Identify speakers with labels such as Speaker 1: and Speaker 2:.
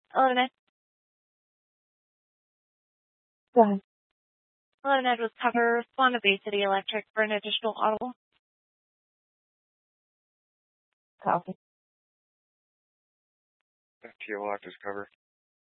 Speaker 1: Hello, Ned.
Speaker 2: Go ahead.
Speaker 1: Hello, Ned. Was cover respond to Bay City Electric for an additional audible?
Speaker 2: Copy.
Speaker 3: FTO locked is cover.